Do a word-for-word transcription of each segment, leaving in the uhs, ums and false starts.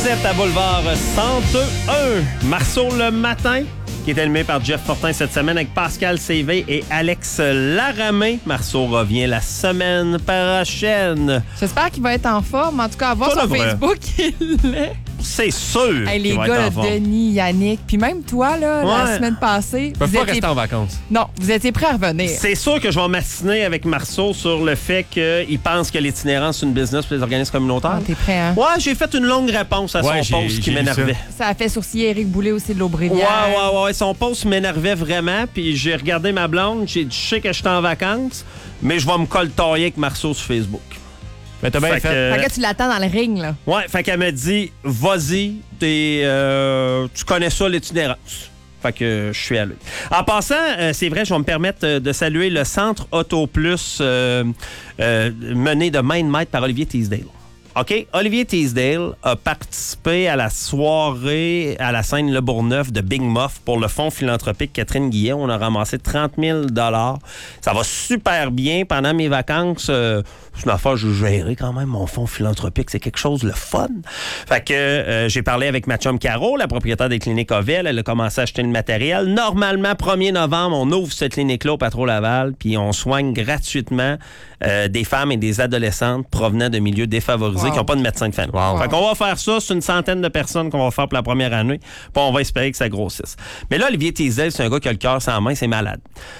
Vous êtes à Boulevard cent deux un. Marceau le matin, qui est animé par Jeff Fortin cette semaine avec Pascal Sévé et Alex Laramé. Marceau revient la semaine prochaine. J'espère qu'il va être en forme. En tout cas, à voir Pas sur de vrai. Facebook, il l'est. C'est sûr. Hey, les qu'il va gars, être là, en forme. Denis, Yannick, puis même toi, là, la Ouais. semaine passée, Ils peuvent vous pas étiez... rester en vacances. Non, vous étiez prêts à revenir. C'est sûr que je vais m'assiner avec Marceau sur le fait qu'il pense que l'itinérance, c'est une business pour les organismes communautaires. Ah, t'es prêt, hein? Ouais, j'ai fait une longue réponse à Ouais, son j'ai- post qui j'ai lu m'énervait. Ça a fait sourciller Éric Boulay aussi de Ouais, l'Aubrivière. ouais, ouais. Son post m'énervait vraiment. Puis j'ai regardé ma blonde. J'ai dit, je sais que je suis en vacances, mais je vais me coltailler avec Marceau sur Facebook. Mais t'as bien Fait fait. que- Fait que tu l'attends dans le ring, là. Ouais, fait qu'elle m'a dit, vas-y, t'es, euh, tu connais ça, l'itinérance. Fait que je suis allé. En passant, euh, c'est vrai, je vais me permettre euh, de saluer le Centre Auto Plus euh, euh, mené de main de maître par Olivier Teasdale. OK? Olivier Teasdale a participé à la soirée à la scène Le Bourgneuf de Big Muff pour le fonds philanthropique Catherine Guillet. On a ramassé trente mille dollars. Ça va super bien. Pendant mes vacances, euh, c'est une affaire, je gérais quand même mon fonds philanthropique. C'est quelque chose de le fun. Fait que euh, j'ai parlé avec ma chum Caro, la propriétaire des cliniques Ovel. Elle a commencé à acheter le matériel. Normalement, premier novembre, on ouvre cette clinique-là au Patro Laval, puis on soigne gratuitement euh, des femmes et des adolescentes provenant de milieux défavorisés Wow. qui n'ont pas de médecin de famille. Wow. Fait qu'on va faire ça. C'est une centaine de personnes qu'on va faire pour la première année. Puis on va espérer que ça grossisse. Mais là, Olivier Teasdale, c'est un gars qui a le cœur sans main, c'est malade.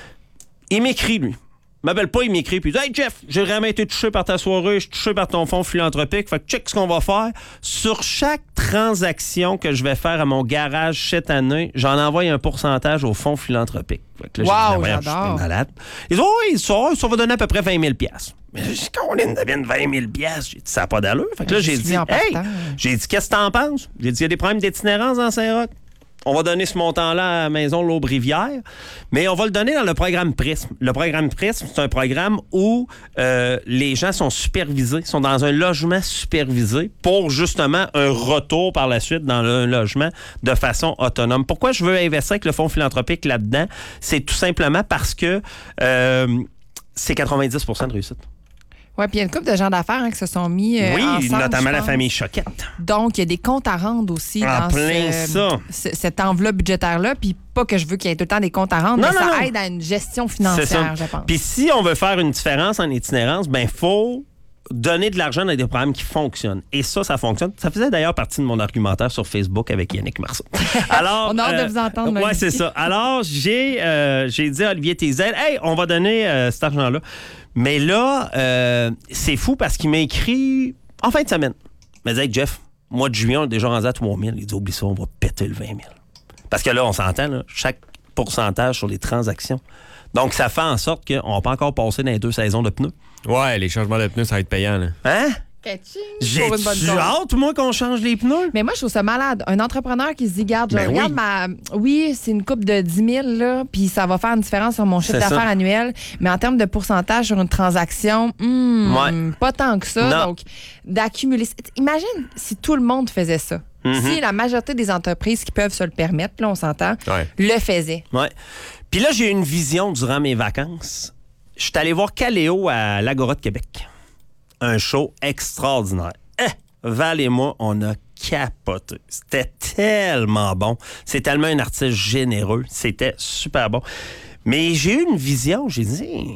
Il m'écrit, lui. Il m'appelle pas, il m'écrit, puis il dit « Hey Jeff, j'ai vraiment été touché par ta soirée, je suis touché par ton fonds philanthropique, fait que check ce qu'on va faire. Sur chaque transaction que je vais faire à mon garage cette année, j'en envoie un pourcentage au fonds philanthropique. » Fait que là, Wow, j'ai dit, voyons, j'adore. je suis malade. Il dit « Oui, ça, ça va donner à peu près vingt mille piastres. » Mais j'ai dit « Caroline, devine vingt mille piastres. » J'ai dit « Ça n'a pas d'allure. » Fait que là, Je j'ai suis dit en « Hey! partant. » J'ai dit « Qu'est-ce que t'en penses? » J'ai dit « Il y a des problèmes d'itinérance dans Saint-Roch. On va donner ce montant-là à la maison L'Aubrivière, mais on va le donner dans le programme Prisme. Le programme Prisme, c'est un programme où euh, les gens sont supervisés, sont dans un logement supervisé pour justement un retour par la suite dans un logement de façon autonome. Pourquoi je veux investir avec le fonds philanthropique là-dedans? C'est tout simplement parce que euh, c'est quatre-vingt-dix pour cent de réussite. Ouais, puis il y a une couple de gens d'affaires hein, qui se sont mis euh, oui, ensemble, notamment je la pense. famille Choquette. Donc, il y a des comptes à rendre aussi En dans plein ce- ça. ce- cette enveloppe budgétaire-là. Puis pas que je veux qu'il y ait tout le temps des comptes à rendre, Non, mais non, ça non. aide à une gestion C'est financière, ça. je pense. Puis si on veut faire une différence en itinérance, ben faut donner de l'argent dans des programmes qui fonctionnent. Et ça, ça fonctionne. Ça faisait d'ailleurs partie de mon argumentaire sur Facebook avec Yannick Marceau. Alors, On a hâte de vous entendre, Ouais, lundi. c'est ça. Alors, j'ai euh, j'ai dit à Olivier Teasdale, hey, on va donner euh, cet argent-là. Mais là, euh, c'est fou parce qu'il m'a écrit en fin de semaine. Il m'a dit, hey, Jeff, mois de juillet, on est déjà rendu à trois mille. Il dit, oublie ça, on va péter le vingt mille. Parce que là, on s'entend, là, chaque pourcentage sur les transactions. Donc, ça fait en sorte qu'on peut encore passer dans les deux saisons de pneus. Ouais, les changements de pneus, ça va être payant. Là. Hein? Catching, J'ai pour une bonne cause. hâte, moi, qu'on change les pneus. Mais moi, je trouve ça malade. Un entrepreneur qui se dit, garde, je Ben regarde oui. ma. Oui, c'est une coupe de dix mille, là, puis ça va faire une différence sur mon chiffre C'est ça. d'affaires annuel. Mais en termes de pourcentage sur une transaction, hmm, Ouais. pas tant que ça. Non. Donc, d'accumuler. Imagine si tout le monde faisait ça. Mhm. Si la majorité des entreprises qui peuvent se le permettre, là, on s'entend, Ouais. le faisaient. Ouais. Puis là, j'ai eu une vision durant mes vacances. Je suis allé voir Caléo à l'Agora de Québec. Un show extraordinaire. Eh, Val et moi, on a capoté. C'était tellement bon. C'est tellement un artiste généreux. C'était super bon. Mais j'ai eu une vision. J'ai dit,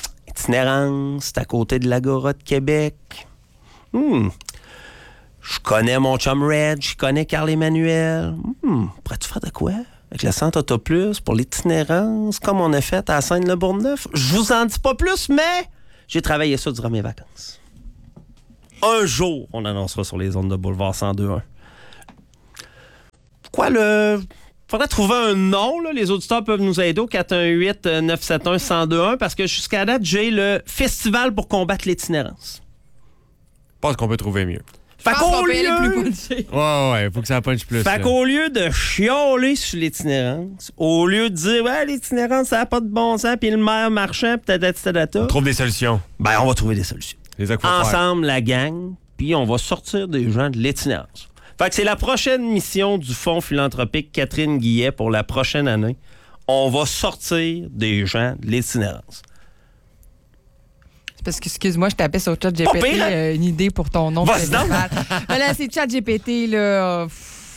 itinérance, c'est à côté de l'Agora de Québec. Hmm. Je connais mon chum Red, je connais Carl-Emmanuel. Hmm. Pourrais-tu faire de quoi? Avec le Centre Auto Plus pour l'itinérance, comme on a fait à la Seine-le-Bourgneuf. Je vous en dis pas plus, mais j'ai travaillé ça durant mes vacances. Un jour, on annoncera sur les ondes de Boulevard cent deux un. Pourquoi le... Faudrait trouver un nom, là. Les auditeurs peuvent nous aider au quatre un huit neuf sept un un zéro deux un parce que jusqu'à date, j'ai le Festival pour combattre l'itinérance. Je pense qu'on peut trouver mieux. Fait Je pense qu'au qu'on peut y aller lieu... plus punché. Ouais, ouais, faut que ça punch plus. Fait là. qu'au lieu de chialer sur l'itinérance, au lieu de dire, ouais, l'itinérance, ça n'a pas de bon sens, puis le maire marchand, puis tata, tata, On trouve des solutions. ben, on va trouver des solutions. Les ça qu'il faut faire. Ensemble, la gang, puis on va sortir des gens de l'itinérance. Fait que c'est la prochaine mission du Fonds philanthropique Catherine Guillet pour la prochaine année. On va sortir des gens de l'itinérance. Parce que, excuse-moi, je tapais sur ChatGPT Pas pire, hein? euh, une idée pour ton nom. Vas-y donc. festival. Mais là, c'est ChatGPT, là.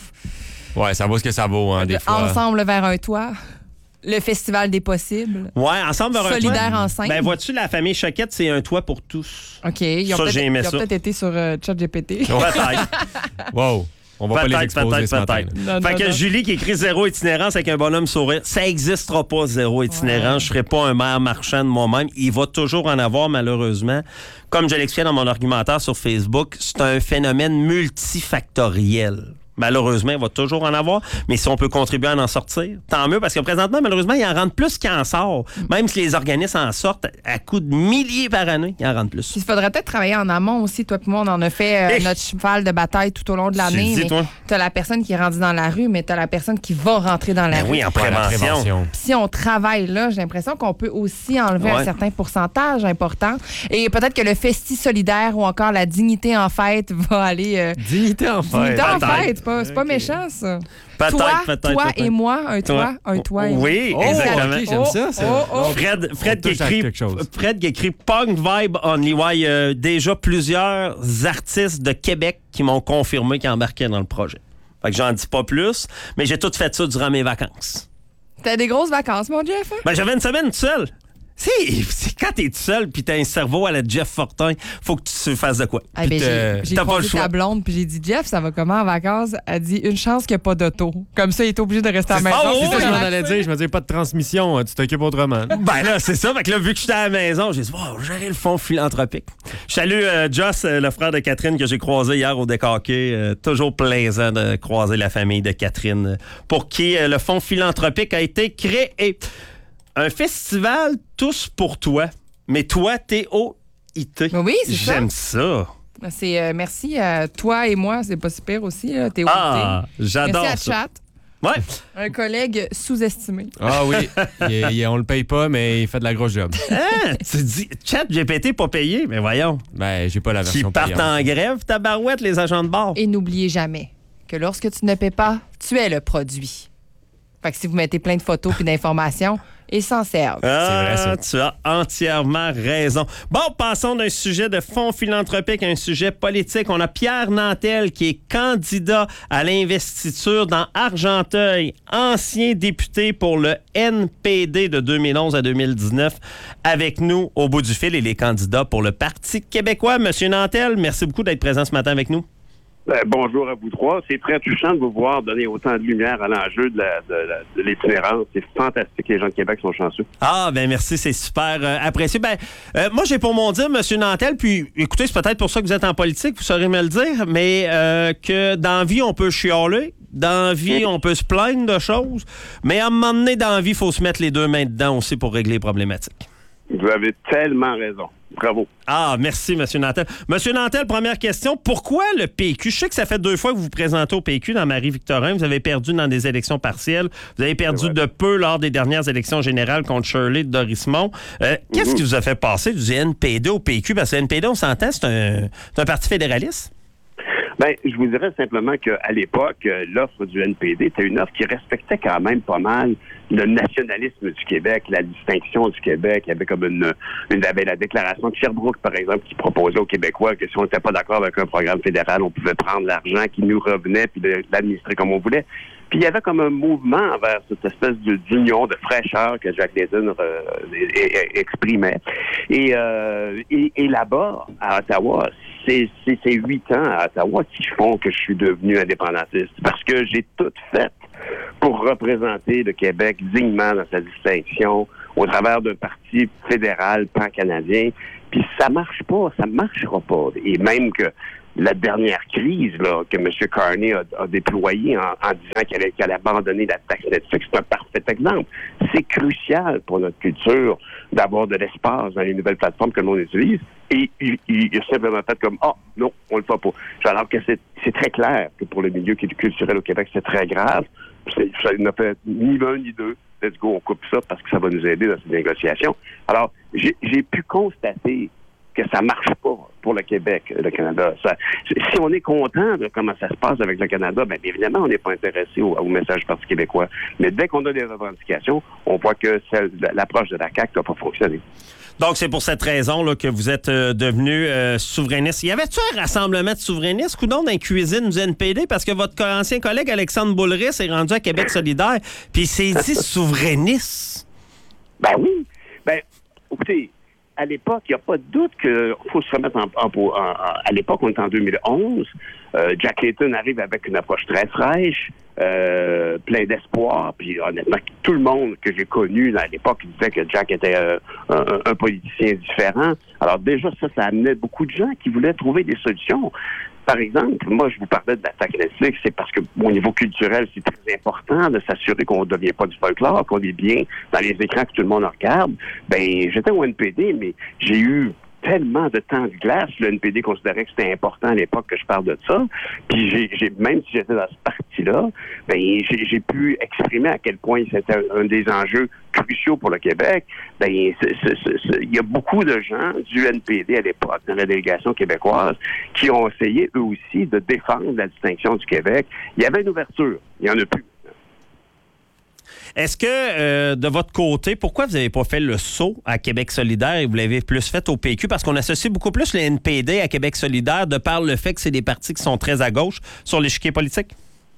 Ouais, ça vaut ce que ça vaut, hein, des fois. Ensemble vers un toit. Le Festival des possibles. Ouais, ensemble vers un toit. Solidaire en scène. Ben, vois-tu, la famille Choquette, c'est un toit pour tous. OK. Ils ont Ça, peut-être j'ai aimé ils ont ça. peut-être été sur euh, ChatGPT. Peut-être. Wow. On va pas les Peut-être, exposer peut-être, ce matin. peut-être. Non, Fait non, que non. Julie qui écrit zéro itinérance avec un bonhomme sourire, ça n'existera pas zéro itinérance. Ouais. Je serai pas un maire marchand de moi-même. Il va toujours en avoir, malheureusement. Comme je l'expliquais dans mon argumentaire sur Facebook, c'est un phénomène multifactoriel. Malheureusement, il va toujours en avoir, mais si on peut contribuer à en sortir, tant mieux, parce que présentement, malheureusement, il en rentre plus qu'il en sort. Même si les organismes en sortent à coups de milliers par année, il en rentre plus. Il faudrait peut-être travailler en amont aussi. Toi et moi, on en a fait euh, Eh. notre cheval de bataille tout au long de Tu l'année. le dis, Mais toi? t'as la personne qui est rendue dans la rue, mais t'as la personne qui va rentrer dans la Ben rue. oui, en Ouais, la prévention. prévention. Puis si on travaille là, j'ai l'impression qu'on peut aussi enlever Ouais. un certain pourcentage important. Et peut-être que le Festi solidaire ou encore la dignité en fête va aller... euh, Dignité en fait. dignité en peut-être. fête, c'est pas, c'est pas méchant, ça. Peut-être, toi, peut-être, toi peut-être. et moi, un toi, Toi. un toi et moi. Oui, Oh, exactement. ok, j'aime ça, ça. Oh, oh, oh. Fred, Fred, On qui touche à écrit, quelque chose. Fred qui écrit Punk Vibe Only. Ouais, il y a déjà plusieurs artistes de Québec qui m'ont confirmé qu'ils embarquaient dans le projet. Fait que j'en dis pas plus, mais j'ai tout fait ça durant mes vacances. T'as des grosses vacances, mon Jeff? hein? Ben, j'avais une semaine tout seul. C'est, c'est quand t'es tout seul puis t'as un cerveau à la Jeff Fortin, faut que tu fasses de quoi. Ah, ben, Puis j'ai t'as- j'ai t'as pas le croisé choix. ta blonde, puis j'ai dit, Jeff, ça va comment en vacances? Elle dit, une chance qu'il n'y a pas d'auto. Comme ça, il est obligé de rester à la C'est maison. ça, C'est ça que je m'en relaxé. allais dire. Je me disais, pas de transmission, tu t'occupes autrement. Ben là, c'est ça. Fait que là, vu que j'étais à la maison, j'ai dit, wow, gérer le fonds philanthropique. Je salue euh, Joss, euh, le frère de Catherine, que j'ai croisé hier au Décaquet. Euh, toujours plaisant de croiser la famille de Catherine, euh, pour qui euh, le fonds philanthropique a été créé. Un festival tous pour toi, mais toi, T O I T. Oui, c'est ça. J'aime ça. C'est euh, merci à toi et moi, c'est pas super aussi, là, t'es Ah, j'adore Merci à ça. Chat, Ouais. un collègue sous-estimé. Ah oui, il, il- on le paye pas, mais il fait de la grosse job. Hein? Tu dis, chat G P T pas payé, mais voyons. Ben, j'ai pas la Qui version partent payante. en grève, tabarouette, les agents de bord. Et n'oubliez jamais que lorsque tu ne paies pas, tu es le produit. Fait que si vous mettez plein de photos puis d'informations, ils s'en servent. Ah, C'est vrai, tu as entièrement raison. Bon, passons d'un sujet de fonds philanthropique à un sujet politique. On a Pierre Nantel qui est candidat à l'investiture dans Argenteuil, ancien député pour le N P D de deux mille onze à deux mille dix-neuf, avec nous au bout du fil. Il est candidat pour le Parti québécois. Monsieur Nantel, merci beaucoup d'être présent ce matin avec nous. Ben, bonjour à vous trois. C'est très touchant de vous voir donner autant de lumière à l'enjeu de, la, de, la, de l'itinérance. C'est fantastique. Les gens de Québec sont chanceux. Ah, ben merci, c'est super euh, apprécié. Ben, euh, moi, j'ai pour mon dire, M. Nantel, puis écoutez, c'est peut-être pour ça que vous êtes en politique, vous saurez me le dire, mais euh, que dans la vie, on peut chialer, dans la vie, on peut se plaindre de choses, mais à un moment donné, dans la vie, il faut se mettre les deux mains dedans aussi pour régler les problématiques. Vous avez tellement raison. Bravo. Ah, merci, M. Nantel. M. Nantel, première question. Pourquoi le P Q? Je sais que ça fait deux fois que vous vous présentez au P Q dans Marie-Victorin. Vous avez perdu dans des élections partielles. Vous avez perdu Ouais. de peu lors des dernières élections générales contre Shirley de Dorismont. Euh, Qu'est-ce Mhm. qui vous a fait passer du N P D au P Q? Parce que le N P D, on s'entend, c'est un, c'est un parti fédéraliste. Ben, je vous dirais simplement qu'à l'époque, euh, l'offre du N P D était une offre qui respectait quand même pas mal le nationalisme du Québec, la distinction du Québec. Il y avait comme une, une il y avait la déclaration de Sherbrooke, par exemple, qui proposait aux Québécois que si on n'était pas d'accord avec un programme fédéral, on pouvait prendre l'argent qui nous revenait puis de l'administrer comme on voulait. Puis il y avait comme un mouvement vers cette espèce de- d'union, de fraîcheur que Jacques Layton euh, é- é- exprimait. Et, euh, et, et là-bas, à Ottawa, c'est c'est ces huit ans à Ottawa qui font que je suis devenu indépendantiste. Parce que j'ai tout fait pour représenter le Québec dignement dans sa distinction au travers d'un parti fédéral pan-canadien. Puis ça marche pas, ça marchera pas. Et même que la dernière crise là, que M. Carney a, a déployée en, en disant qu'elle allait, qu'elle allait abandonner la taxe Netflix, c'est un parfait exemple. C'est crucial pour notre culture d'avoir de l'espace dans les nouvelles plateformes que l'on utilise. Et il, il, il a simplement fait comme « Ah, non, on le fait pas ». Alors que c'est, c'est très clair que pour le milieu culturel au Québec, c'est très grave. C'est, ça n'a fait ni un ni deux. Let's go, on coupe ça parce que ça va nous aider dans ces négociations. Alors, j'ai, j'ai pu constater que ça marche pas pour le Québec, le Canada. Ça, si on est content de comment ça se passe avec le Canada, bien évidemment, on n'est pas intéressé au, au message du Parti québécois. Mais dès qu'on a des revendications, on voit que celle, l'approche de la C A Q n'a pas fonctionné. Donc, c'est pour cette raison là, que vous êtes euh, devenu euh, souverainiste. Y avait-tu un rassemblement de souverainistes ou non dans la cuisine du N P D? Parce que votre ancien collègue Alexandre Boulris est rendu à Québec solidaire, puis il s'est dit souverainiste. Ben oui. Ben, écoutez, à l'époque, il n'y a pas de doute qu'il faut se remettre en... en, en, en à l'époque, on est en deux mille onze. Euh, Jack Layton arrive avec une approche très fraîche, euh, plein d'espoir. Puis honnêtement, tout le monde que j'ai connu à l'époque disait que Jack était euh, un, un politicien différent. Alors déjà, ça, ça amenait beaucoup de gens qui voulaient trouver des solutions. Par exemple, moi, je vous parlais de l'attaque Netflix, c'est parce que, au niveau culturel, c'est très important de s'assurer qu'on ne devient pas du folklore, qu'on est bien dans les écrans que tout le monde regarde. Ben, j'étais au N P D, mais j'ai eu tellement de temps de glace. Le N P D considérait que c'était important à l'époque que je parle de ça. Puis j'ai, j'ai même si j'étais dans ce parti-là, ben j'ai, j'ai pu exprimer à quel point c'était un des enjeux cruciaux pour le Québec. Ben il y a beaucoup de gens du N P D à l'époque, dans la délégation québécoise, qui ont essayé eux aussi de défendre la distinction du Québec. Il y avait une ouverture. Il n'y en a plus. Est-ce que, euh, de votre côté, pourquoi vous n'avez pas fait le saut à Québec solidaire et vous l'avez plus fait au P Q? Parce qu'on associe beaucoup plus le N P D à Québec solidaire de par le fait que c'est des partis qui sont très à gauche sur l'échiquier politique?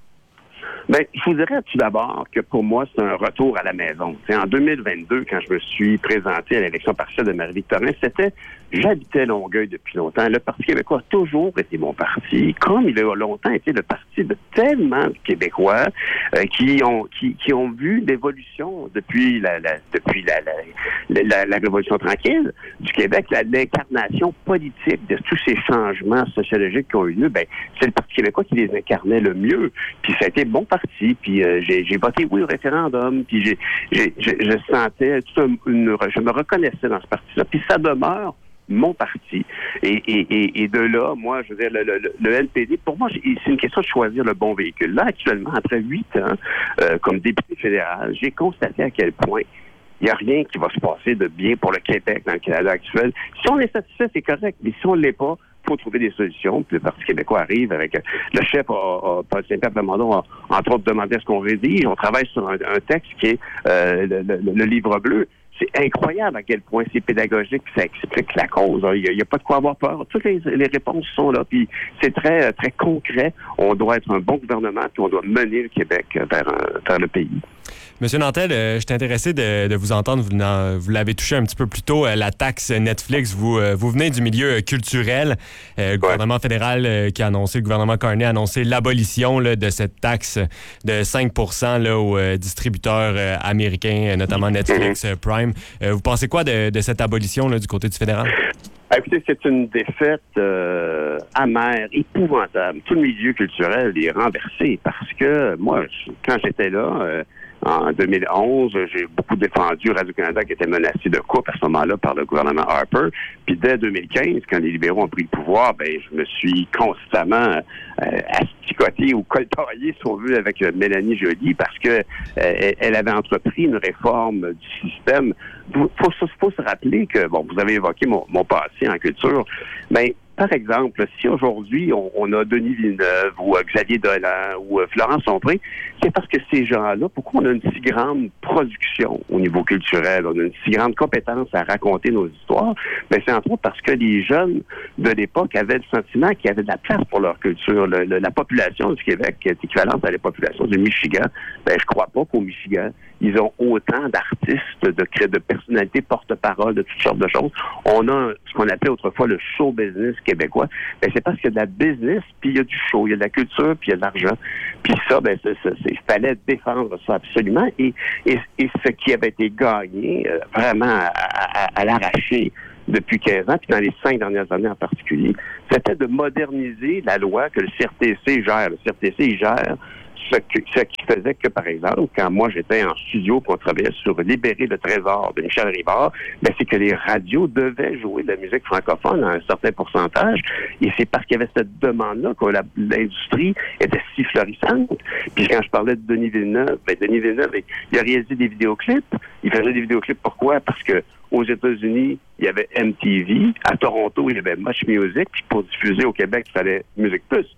Bien, je vous dirais tout d'abord que pour moi, c'est un retour à la maison. T'sais, en deux mille vingt-deux, quand je me suis présenté à l'élection partielle de Marie-Victorin, c'était j'habitais Longueuil depuis longtemps. Le Parti québécois a toujours été mon parti, comme il a longtemps été le parti de tellement de Québécois euh, qui ont qui, qui ont vu l'évolution depuis la, la depuis la la, la, la, la Révolution tranquille du Québec, la, l'incarnation politique de tous ces changements sociologiques qui ont eu lieu. Ben, c'est le Parti québécois qui les incarnait le mieux. Puis ça a été bon parti. Puis euh, j'ai, j'ai voté oui au référendum. Puis j'ai, j'ai, j'ai je sentais tout un, une, je me reconnaissais dans ce parti-là. Puis ça demeure mon parti. Et, et, et, et de là, moi, je veux dire, le, le, le N P D, pour moi, c'est une question de choisir le bon véhicule. Là, actuellement, après huit ans, euh, comme député fédéral, j'ai constaté à quel point il n'y a rien qui va se passer de bien pour le Québec dans le Canada actuel. Si on est satisfait, c'est correct, mais si on ne l'est pas, il faut trouver des solutions. Puis le Parti québécois arrive avec... Le chef, a, a, Paul Saint-Pierre Plamondon, a entre autres demandé à ce qu'on rédige. On travaille sur un, un texte qui est euh, le, le, le livre bleu. C'est incroyable à quel point c'est pédagogique et ça explique la cause. Il n'y a, a pas de quoi avoir peur. Toutes les, les réponses sont là. Puis c'est très, très concret. On doit être un bon gouvernement puis on doit mener le Québec vers, vers le pays. Monsieur Nantel, euh, je suis intéressé de, de vous entendre. Vous, n'en, vous l'avez touché un petit peu plus tôt, euh, la taxe Netflix. Vous, euh, vous venez du milieu euh, culturel. Euh, le gouvernement ouais. fédéral euh, qui a annoncé, le gouvernement Carney a annoncé l'abolition là, de cette taxe de cinq pour cent là, aux euh, distributeurs euh, américains, notamment Netflix euh, Prime. Euh, vous pensez quoi de, de cette abolition là, du côté du fédéral? Écoutez, c'est une défaite euh, amère, épouvantable. Tout le milieu culturel est renversé parce que moi, quand j'étais là, euh, en deux mille onze, j'ai beaucoup défendu Radio-Canada qui était menacé de coupe à ce moment-là par le gouvernement Harper. Puis dès deux mille quinze, quand les libéraux ont pris le pouvoir, ben je me suis constamment euh, asticoté ou coltaillé, si on veut, avec Mélanie Joly parce que euh, elle avait entrepris une réforme du système. Il faut, faut, faut se rappeler que, bon, vous avez évoqué mon, mon passé en culture, mais par exemple, si aujourd'hui on, on a Denis Villeneuve ou euh, Xavier Dolan ou euh, Florence Sombré, c'est parce que ces gens-là, pourquoi on a une si grande production au niveau culturel, on a une si grande compétence à raconter nos histoires, ben c'est entre autres parce que les jeunes de l'époque avaient le sentiment qu'il y avait de la place pour leur culture. Le, le, la population du Québec, qui est équivalente à la population du Michigan, ben je crois pas qu'au Michigan, ils ont autant d'artistes, de, de personnalités porte-parole, de toutes sortes de choses. On a ce qu'on appelait autrefois le show business québécois. Ben, c'est parce qu'il y a de la business, puis il y a du show, il y a de la culture, puis il y a de l'argent. Puis ça, ben, c'est, c'est, c'est, il fallait défendre ça absolument. Et, et, et ce qui avait été gagné, euh, vraiment à, à, à l'arracher depuis quinze ans, puis dans les cinq dernières années en particulier, c'était de moderniser la loi que le C R T C gère. Le C R T C, il gère Ce, que, ce qui faisait que, par exemple, quand moi j'étais en studio pour travailler sur Libérer le trésor de Michel Rivard, ben, c'est que les radios devaient jouer de la musique francophone à un certain pourcentage. Et c'est parce qu'il y avait cette demande-là que la, l'industrie était si florissante. Puis quand je parlais de Denis Villeneuve, ben, Denis Villeneuve, il a réalisé des vidéoclips. Il faisait des vidéoclips pourquoi? Parce que aux États-Unis, il y avait M T V. À Toronto, il y avait Much Music. Puis pour diffuser au Québec, il fallait Musique Plus.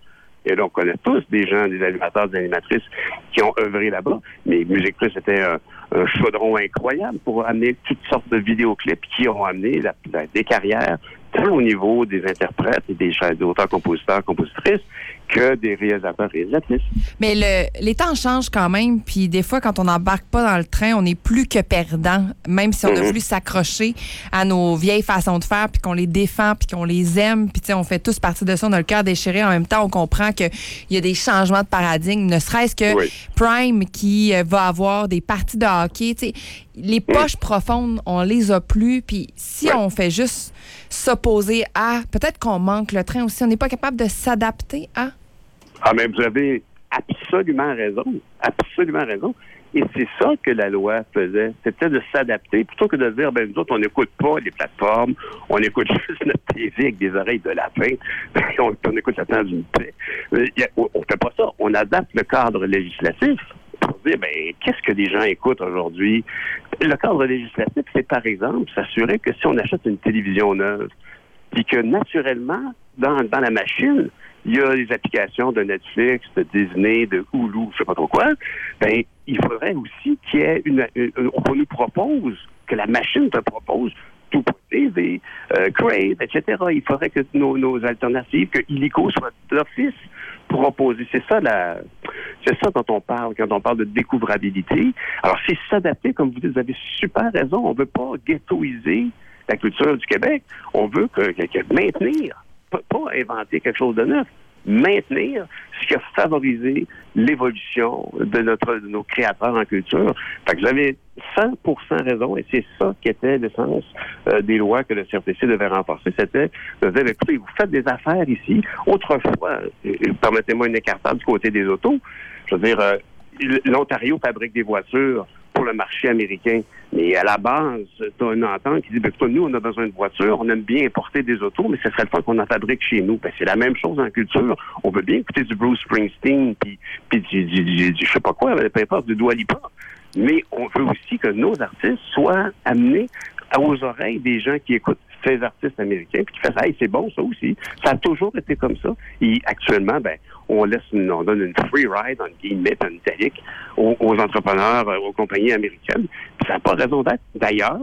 Et là, on connaît tous des gens, des animateurs, des animatrices qui ont œuvré là-bas. Mais Musique Plus était un, un chaudron incroyable pour amener toutes sortes de vidéoclips qui ont amené la, la, des carrières, tant au niveau des interprètes et des, des auteurs, compositeurs, compositrices, que des réalisateurs, réalisatrices. Mais le, les temps changent quand même, puis des fois, quand on n'embarque pas dans le train, on n'est plus que perdant, même si on mm-hmm. a voulu s'accrocher à nos vieilles façons de faire, puis qu'on les défend, puis qu'on les aime, puis tu sais, on fait tous partie de ça, on a le cœur déchiré. En même temps, on comprend qu'il y a des changements de paradigme, ne serait-ce que oui. Prime qui euh, va avoir des parties de hockey, tu sais, les poches mmh. profondes, on les a plus, puis si ouais. on fait juste s'opposer à, peut-être qu'on manque le train aussi, on n'est pas capable de s'adapter à... Ah, mais vous avez absolument raison, absolument raison. Et c'est ça que la loi faisait, c'était de s'adapter, plutôt que de dire, ben nous autres, on n'écoute pas les plateformes, on écoute juste notre T V avec des oreilles de lapin, on, on écoute la temps d'une paix. On ne fait pas ça, on adapte le cadre législatif pour dire, ben qu'est-ce que les gens écoutent aujourd'hui? Le cadre législatif, c'est par exemple s'assurer que si on achète une télévision neuve, puis que naturellement, dans, dans la machine, il y a des applications de Netflix, de Disney, de Hulu, je sais pas trop quoi, ben il faudrait aussi qu'il y ait une, une, une on nous propose, que la machine te propose tout pour T V, euh, Crave, et cetera. Il faudrait que nos, nos alternatives, que Illico soit d'office proposé. C'est ça la, c'est ça dont on parle quand on parle de découvrabilité. Alors c'est s'adapter, comme vous dites, vous avez super raison. On veut pas ghettoiser la culture du Québec. On veut que, que, que maintenir. Pas inventer quelque chose de neuf, maintenir ce qui a favorisé l'évolution de notre de nos créateurs en culture. Fait que vous avez cent pour cent raison, et c'est ça qui était l'essence euh, des lois que le C R T C devait renforcer. C'était de dire, écoutez, vous faites des affaires ici. Autrefois, et, et, permettez-moi une écartade du côté des autos, je veux dire, euh, l'Ontario fabrique des voitures pour le marché américain. Mais à la base, tu as une entente qui dit, ben, nous, on a besoin de voitures, on aime bien importer des autos, mais ce serait le fun qu'on en fabrique chez nous. Ben, c'est la même chose en culture. On veut bien écouter du Bruce Springsteen, puis, puis du, du, du, du, je sais pas quoi, peu importe, du Dua Lipa. Mais on veut aussi que nos artistes soient amenés aux oreilles des gens qui écoutent ces artistes américains, puis qui fassent, hey, c'est bon, ça aussi. Ça a toujours été comme ça. Et actuellement, ben, on laisse, une, on donne une free ride, en guillemets, en italique, aux, aux entrepreneurs, aux compagnies américaines. Puis ça n'a pas raison d'être. D'ailleurs,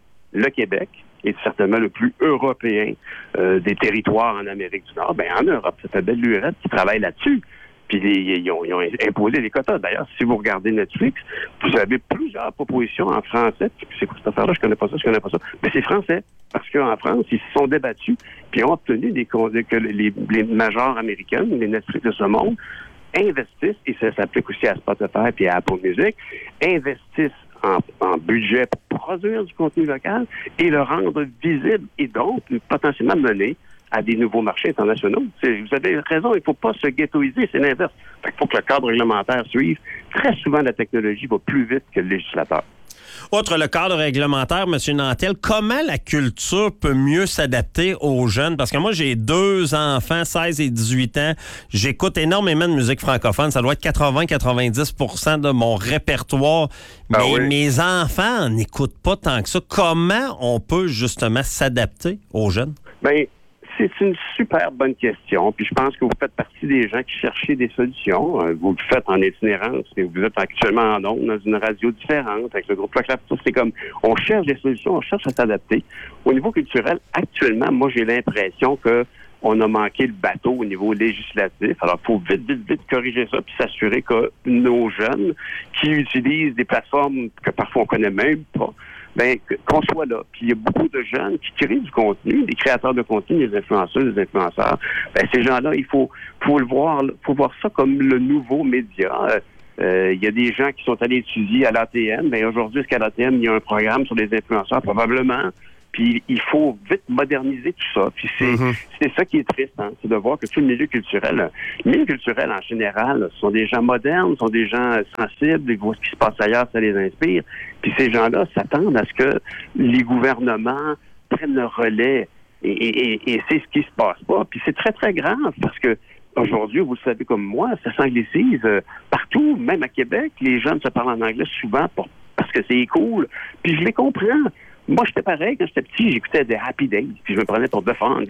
le Québec est certainement le plus européen euh, des territoires en Amérique du Nord. Ben, en Europe, ça fait belle lurette qui travaille là-dessus. Puis les, ils, ont, ils ont imposé les quotas. D'ailleurs, si vous regardez Netflix, vous avez plusieurs propositions en français. C'est quoi cette affaire-là? Je connais pas ça, je connais pas ça. Mais c'est français. Parce qu'en France, ils se sont débattus puis ont obtenu des, que les, les majors américaines, les Netflix de ce monde, investissent, et ça s'applique aussi à Spotify puis à Apple Music, investissent en, en budget pour produire du contenu local et le rendre visible et donc potentiellement mener à des nouveaux marchés internationaux. C'est, vous avez raison, il ne faut pas se ghettoiser, c'est l'inverse. Il faut que le cadre réglementaire suive. Très souvent, la technologie va plus vite que le législateur. Outre le cadre réglementaire, M. Nantel, comment la culture peut mieux s'adapter aux jeunes? Parce que moi, j'ai deux enfants, seize et dix-huit ans. J'écoute énormément de musique francophone. Ça doit être quatre-vingts à quatre-vingt-dix pour cent de mon répertoire. Mais ah oui. Mes enfants n'écoutent pas tant que ça. Comment on peut justement s'adapter aux jeunes? Bien, c'est une super bonne question. Puis je pense que vous faites partie des gens qui cherchent des solutions. Vous le faites en itinérance et vous êtes actuellement en ondes dans une radio différente avec le groupe Clap. C'est comme, on cherche des solutions, on cherche à s'adapter. Au niveau culturel, actuellement, moi, j'ai l'impression que on a manqué le bateau au niveau législatif. Alors, il faut vite, vite, vite corriger ça puis s'assurer que nos jeunes qui utilisent des plateformes que parfois on connaît même pas, ben qu'on soit là. Puis il y a beaucoup de jeunes qui créent du contenu, des créateurs de contenu, des influenceurs, des influenceurs. Ben ces gens-là, il faut, faut le voir, faut voir ça comme le nouveau média. Euh, il y a des gens qui sont allés étudier à l'A T M. Ben aujourd'hui, est-ce qu'à l'A T M, il y a un programme sur les influenceurs? Probablement. Puis il faut vite moderniser tout ça. Puis c'est, mm-hmm. c'est ça qui est triste, hein, c'est de voir que tout le milieu culturel, le milieu culturel en général, ce sont des gens modernes, sont des gens sensibles, ils voient ce qui se passe ailleurs, ça les inspire. Puis ces gens-là s'attendent à ce que les gouvernements prennent le relais. Et, et, et, et c'est ce qui se passe pas. Puis c'est très, très grave parce que aujourd'hui, vous le savez comme moi, ça s'anglicise euh, partout, même à Québec. Les jeunes se parlent en anglais souvent pour, parce que c'est cool. Puis je les comprends. moi, j'étais pareil. Quand j'étais petit, j'écoutais des Happy Days, puis je me prenais pour défendre.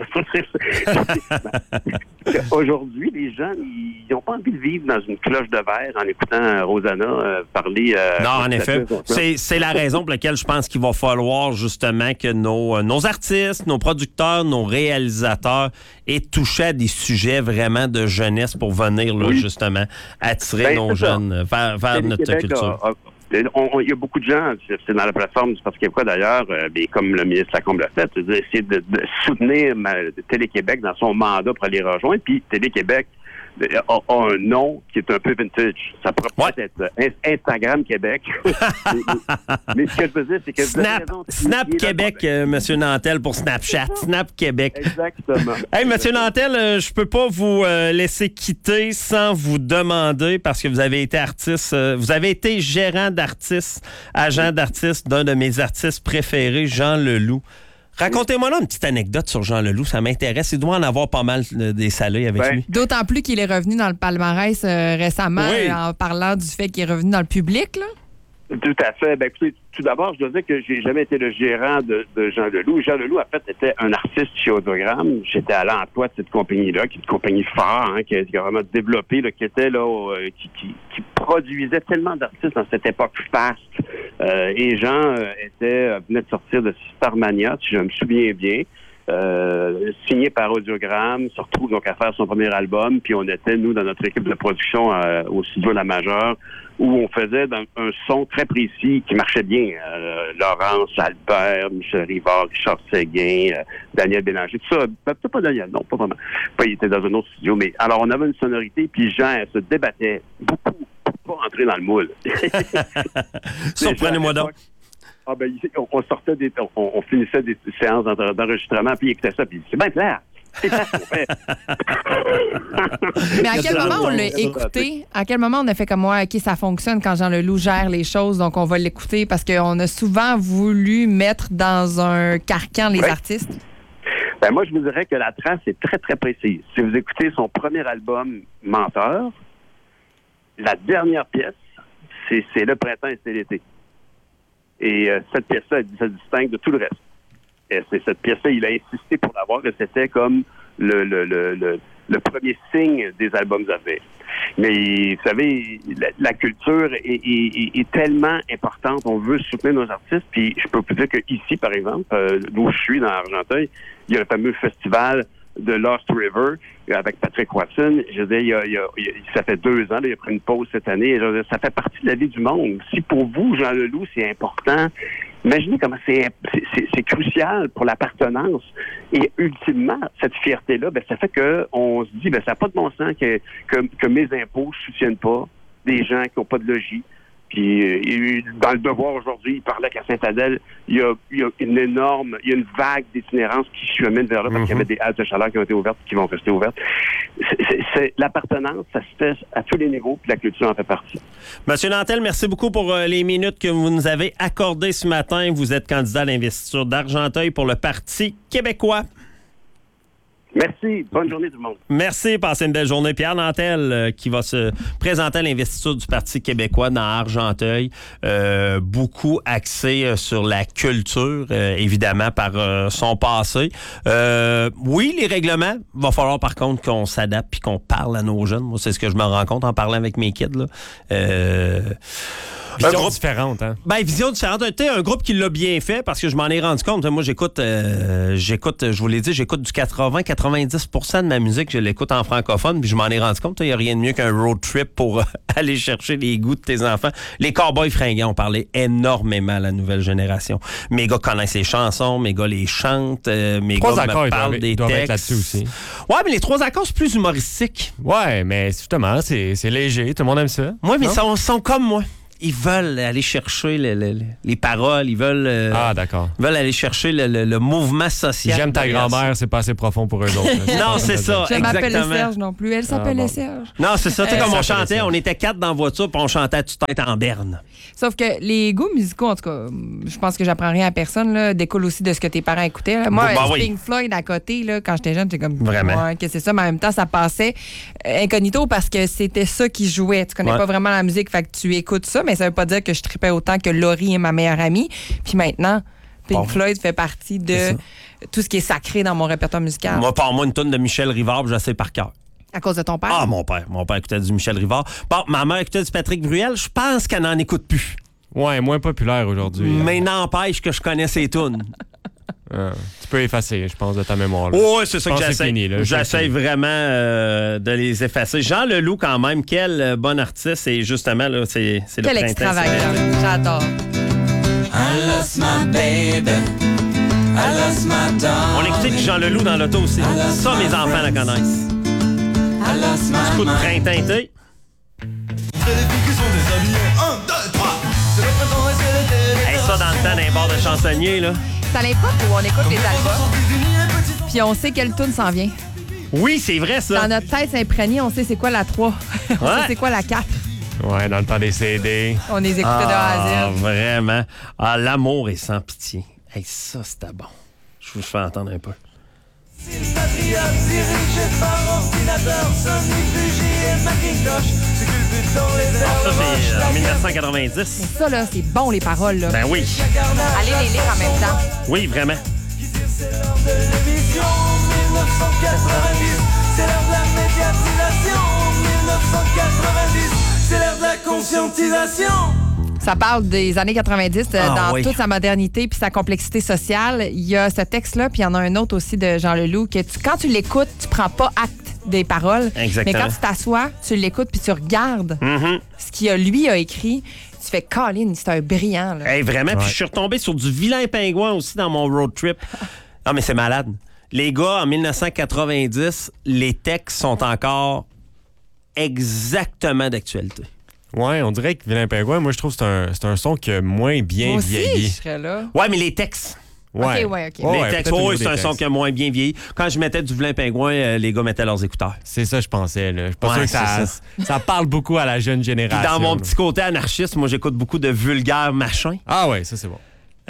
Aujourd'hui, les gens, ils n'ont pas envie de vivre dans une cloche de verre en écoutant Rosanna euh, parler... Euh, non, en effet. C'est, c'est la raison pour laquelle je pense qu'il va falloir justement que nos, nos artistes, nos producteurs, nos réalisateurs aient touché à des sujets vraiment de jeunesse pour venir, là, oui. justement, attirer ben, nos jeunes vers, vers notre Québec culture. A, a, Il y a beaucoup de gens, c'est dans la plateforme du Parti québécois d'ailleurs, euh, bien, comme le ministre Lacombe l'a fait, c'est d'essayer de, de soutenir ma, Télé-Québec dans son mandat pour aller rejoindre. Puis Télé-Québec a, a un nom qui est un peu vintage. Ça pourrait ouais. peut-être être Instagram Québec. mais, mais ce que je veux dire, c'est que... Snap, raison, Snap Québec, euh, M. Nantel, pour Snapchat. Snap Québec. Exactement. Hey, M. Nantel, euh, je peux pas vous euh, laisser quitter sans vous demander, parce que vous avez été artiste, euh, vous avez été gérant d'artiste, agent d'artiste d'un de mes artistes préférés, Jean Leloup. Racontez-moi là une petite anecdote sur Jean Leloup, ça m'intéresse. Il doit en avoir pas mal euh, des salés avec ben, lui. D'autant plus qu'il est revenu dans le palmarès euh, récemment oui. euh, en parlant du fait qu'il est revenu dans le public, là. Tout à fait. Ben, écoutez, tout d'abord, je dois dire que j'ai jamais été le gérant de, de Jean Leloup. Jean Leloup, en fait, était un artiste chez Audiogramme. J'étais à l'emploi de cette compagnie-là, qui est une compagnie phare, hein, qui, a, qui a vraiment développé, là, qui était là, euh, qui, qui, qui produisait tellement d'artistes dans cette époque fast. Euh, et Jean euh, était, venait de sortir de Starmania, si je me souviens bien. Euh, signé par Audiogramme, se retrouve donc à faire son premier album, puis on était, nous, dans notre équipe de production euh, au studio La Majeure, où on faisait dans un son très précis qui marchait bien. Euh, Laurence, Albert, Michel Rivard, Richard Séguin, euh, Daniel Bélanger, tout ça. Peut-être pas Daniel, non, pas vraiment. Pas, il était dans un autre studio, mais alors on avait une sonorité, puis Jean, elle se débattait beaucoup pour pas entrer dans le moule. Surprenez-moi donc. Ah ben, on, on sortait des, on, on finissait des séances d'enregistrement, puis il écoutait ça, puis c'est bien clair. C'est ça qu'on fait. Mais à quel moment on l'a écouté? À quel moment on a fait comme moi, OK, ça fonctionne quand Jean Leloup gère les choses, donc on va l'écouter, parce qu'on a souvent voulu mettre dans un carcan les oui. artistes? Ben moi, je vous dirais que la trace est très, très précise. Si vous écoutez son premier album, Menteur, la dernière pièce, c'est, c'est Le printemps et c'est l'été. Et euh, cette pièce-là, elle se distingue de tout le reste. Et c'est cette pièce-là, il a insisté pour l'avoir, et c'était comme le, le, le, le, le premier signe des albums Zavé. Mais vous savez, la, la culture est, est, est tellement importante. On veut soutenir nos artistes. Puis je peux vous dire qu'ici, par exemple, euh, d'où je suis, dans Argenteuil, il y a le fameux festival de Lost River avec Patrick Watson. Je veux dire, il y a, il y a, il y a, ça fait deux ans, là, il a pris une pause cette année. Je veux dire, ça fait partie de la vie du monde. Si pour vous, Jean Leloup, c'est important, imaginez comment c'est, c'est, c'est, c'est crucial pour l'appartenance. Et ultimement, cette fierté-là, ben, ça fait qu'on se dit, ben, ça n'a pas de bon sens que, que, que mes impôts ne soutiennent pas des gens qui n'ont pas de logis. Puis, euh, dans le Devoir aujourd'hui, il parlait qu'à Saint-Adèle, il y a, il y a une énorme, il y a une vague d'itinérance qui chemine vers là parce mm-hmm. qu'il y avait des haltes de chaleur qui ont été ouvertes qui vont rester ouvertes. C'est, c'est, c'est, l'appartenance, ça se fait à tous les niveaux, puis la culture en fait partie. Monsieur Nantel, merci beaucoup pour euh, les minutes que vous nous avez accordées ce matin. Vous êtes candidat à l'investiture d'Argenteuil pour le Parti québécois. Merci. Bonne journée tout le monde. Merci. Passez une belle journée. Pierre Nantel euh, qui va se présenter à l'investiture du Parti québécois dans Argenteuil. Euh, beaucoup axé euh, sur la culture, euh, évidemment, par euh, son passé. Euh, oui, les règlements. Il va falloir, par contre, qu'on s'adapte puis qu'on parle à nos jeunes. Moi, c'est ce que je me rends compte en parlant avec mes kids, là. Euh... Vision groupe, différente, hein? Ben, vision différente. Tu sais, un groupe qui l'a bien fait, parce que je m'en ai rendu compte. Moi, j'écoute, euh, j'écoute, je vous l'ai dit, j'écoute du quatre-vingts à quatre-vingt-dix pour cent de ma musique, je l'écoute en francophone, puis je m'en ai rendu compte. Il n'y a rien de mieux qu'un road trip pour euh, aller chercher les goûts de tes enfants. Les Cowboys fringants ont parlé énormément à la nouvelle génération. Mes gars connaissent les chansons, mes gars les chantent, euh, mes trois gars accords, me parlent doivent, des doivent textes. Être là-dessus aussi. Ouais, mais les trois accords, c'est plus humoristique. Ouais, mais justement, c'est, c'est léger. Tout le monde aime ça. Ouais, mais ils sont, sont comme moi. Ils veulent aller chercher le, le, le, les paroles, ils veulent, euh, ah, d'accord. Ils veulent aller chercher le, le, le mouvement social. J'aime ta grand-mère, c'est pas assez profond pour eux autres. Non, c'est ça, je exactement. Je m'appelle Serge non plus, elle s'appelait ah, bon. Serge. Non, c'est ça, tu sais, euh, comme on chantait, on était quatre dans la voiture, puis on chantait Tu tête en berne. Sauf que les goûts musicaux, en tout cas, je pense que j'apprends rien à personne, là, découle aussi de ce que tes parents écoutaient. Là. Moi, bah, bah, Pink oui. Floyd à côté, là, quand j'étais jeune, j'étais comme, vraiment? Ouais, que c'est ça, mais en même temps, ça passait incognito parce que c'était ça qui jouait. Tu connais ouais. pas vraiment la musique, fait que tu écoutes ça, mais ça veut pas dire que je tripais autant que Laurie est ma meilleure amie. Puis maintenant, Pink Bon. Floyd fait partie de tout ce qui est sacré dans mon répertoire musical. Moi, par moi, une tonne de Michel Rivard, je la sais par cœur. À cause de ton père? Ah, mon père. Mon père écoutait du Michel Rivard. Bon, ma mère écoutait du Patrick Bruel. Je pense qu'elle n'en écoute plus. Ouais, moins populaire aujourd'hui. Mais n'empêche que je connais ses tunes. Ah, tu peux effacer, je pense, de ta mémoire. Oui, c'est ça Je que pense que c'est j'essaie. fini, là. J'essaie C'est fini. vraiment euh, de les effacer. Jean Leloup, quand même, quel euh, bon artiste. Et justement, là, c'est, c'est le Quel printemps. extravagant. J'adore. I lost my baby. I lost my dog. On écoutait du Jean Leloup dans l'auto aussi. Ça, mes enfants la connaissent. I lost my Coup de mind. printemps été. Hey, ça, dans le temps, d'un bar de chansonnier, là. C'est à l'époque où on écoute les albums, puis on sait quelle tune s'en vient. Oui, c'est vrai, ça. Dans notre tête, c'est imprégné, on sait c'est quoi la trois. on Ouais. sait c'est quoi la quatre. Ouais, dans le temps des C D. On les écoutait de A à Ah, Z. vraiment. Ah, l'amour est sans pitié. Hey, ça, c'était bon. Je vous fais entendre un peu. Patriote dirigé par ordinateur, Sonic, Fuji et Macintosh. Ce qu'il but dans les Ça, airs. c'est euh, en dix-neuf cent quatre-vingt-dix. Ça, là, c'est bon, les paroles, là. Ben oui. Allez les lire en même temps. Oui, vraiment. C'est l'heure de l'émission dix-neuf cent quatre-vingt-dix. C'est l'heure de la médiatisation dix-neuf cent quatre-vingt-dix. C'est l'heure de la conscientisation. Ça parle des années quatre-vingt-dix, euh, Ah, dans oui. toute sa modernité puis sa complexité sociale. Il y a ce texte-là, puis il y en a un autre aussi de Jean Leloup, que tu- quand tu l'écoutes, tu prends pas acte des paroles. Exactement. Mais quand tu t'assois, tu l'écoutes puis tu regardes Mhm. ce qu'il a, lui a écrit, tu fais « Colin, c'est un brillant. » là. Hey, vraiment. Puis Ouais. je suis retombé sur du vilain pingouin aussi dans mon road trip. Ah, mais c'est malade. Les gars, en dix-neuf cent quatre-vingt-dix, les textes sont encore exactement d'actualité. Ouais, on dirait que Vilain Pingouin, moi, je trouve que c'est un, c'est un son qui a moins bien Moi aussi, je vieilli. serais là. Ouais, mais les textes. Ouais. Ok, ouais, ok. les ouais, textes, peut-être au oui, niveau c'est des un son textes. qui a moins bien vieilli. Quand je mettais du vilain pingouin, euh, les gars mettaient leurs écouteurs. C'est ça, je pensais. Là. Je suis pas Ouais, sûr que c'est ça, ça parle beaucoup à la jeune Puis génération. dans mon là. petit côté anarchiste, moi, j'écoute beaucoup de vulgaires machins. Ah ouais, ça, c'est bon.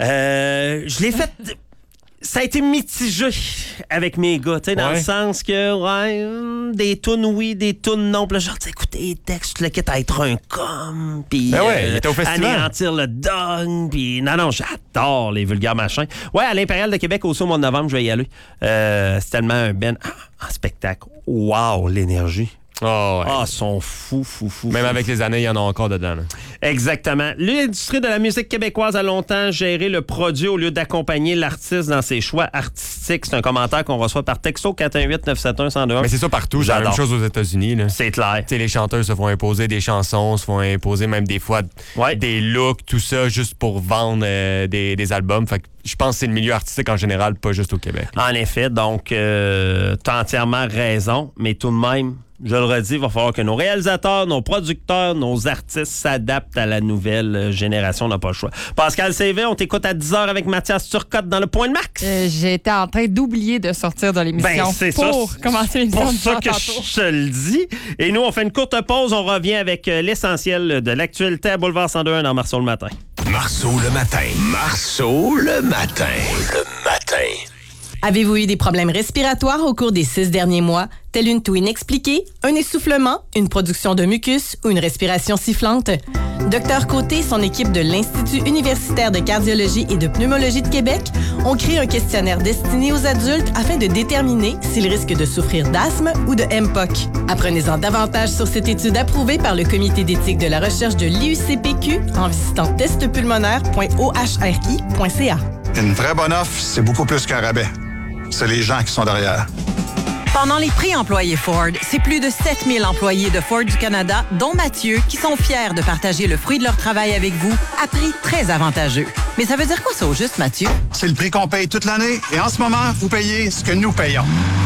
Euh, je l'ai fait. Ça a été mitigé avec mes gars, tu sais, dans Ouais. le sens que, ouais, hum, des tunes oui, des tunes non. Puis là, genre, tu sais, écoutez, les textes, tu le quittes à être un com, puis Ben ouais, il était au festival. anéantir le dog, puis non, non, j'adore les vulgaires machins. Ouais, à l'Impérial de Québec, aussi au mois de novembre, je vais y aller. Euh, c'est tellement un ben, ah, un spectacle. Wow, l'énergie. Oh, ouais. Ah, ils sont fous, fous, fous. Même fous. avec les années, il y en a encore dedans. là. Exactement. L'industrie de la musique québécoise a longtemps géré le produit au lieu d'accompagner l'artiste dans ses choix artistiques. C'est un commentaire qu'on reçoit par texto quatre un huit neuf sept un un zéro un. Mais c'est ça partout. C'est la même J'adore. chose aux États-Unis. là. C'est clair. Tu sais, les chanteurs se font imposer des chansons, se font imposer même des fois Ouais. des looks, tout ça, juste pour vendre euh, des, des albums. Fait que je pense que c'est le milieu artistique en général, pas juste au Québec. En effet, donc, euh, t'as entièrement raison, mais tout de même, je le redis, il va falloir que nos réalisateurs, nos producteurs, nos artistes s'adaptent à la nouvelle euh, génération. On n'a pas le choix. Pascal C V, on t'écoute à dix heures avec Mathias Turcotte dans le Point de Max. Euh, J'étais en train d'oublier de sortir de l'émission Ben, c'est ça. pour commencer l'émission. pour de ça temps que tantôt. je te le dis. Et nous, on fait une courte pause. On revient avec euh, l'essentiel de l'actualité à Boulevard cent deux dans Marceau le matin. Marceau le matin. Marceau le matin. Le matin. Avez-vous eu des problèmes respiratoires au cours des six derniers mois, tel une toux inexpliquée, un essoufflement, une production de mucus ou une respiration sifflante? Docteur Côté et son équipe de l'Institut universitaire de cardiologie et de pneumologie de Québec ont créé un questionnaire destiné aux adultes afin de déterminer s'ils risquent de souffrir d'asthme ou de M P O C. Apprenez-en davantage sur cette étude approuvée par le Comité d'éthique de la recherche de l'I U C P Q en visitant testpulmonaire point o h r i point c a. Une vraie bonne offre, c'est beaucoup plus qu'un rabais. C'est les gens qui sont derrière. Pendant les prix employés Ford, c'est plus de sept mille employés de Ford du Canada, dont Mathieu, qui sont fiers de partager le fruit de leur travail avec vous à prix très avantageux. Mais ça veut dire quoi ça au juste, Mathieu? C'est le prix qu'on paye toute l'année et en ce moment, vous payez ce que nous payons.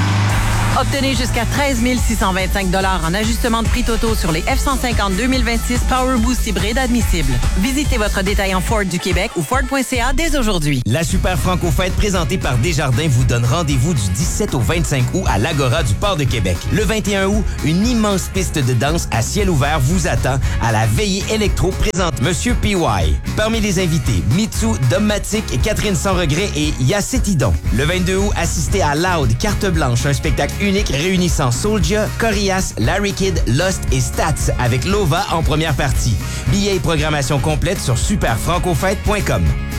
Obtenez jusqu'à treize mille six cent vingt-cinq dollars en ajustement de prix totaux sur les F cent cinquante deux mille vingt-six Power Boost hybride admissibles. Visitez votre détaillant Ford du Québec ou Ford point c a dès aujourd'hui. La Super Franco-Fête présentée par Desjardins vous donne rendez-vous du dix-sept au vingt-cinq août à l'Agora du Port de Québec. Le vingt et un août, une immense piste de danse à ciel ouvert vous attend à la veillée électro présente Monsieur P Y. Parmi les invités, Mitsu, Dommatic, Catherine Sans Regret et Yacetidon. Le vingt-deux août, assistez à Loud, Carte Blanche, un spectacle unique réunissant Soulja, Corias, Larry Kidd, Lost et Stats avec Lova en première partie. Billets et programmation complète sur super franco fête point com.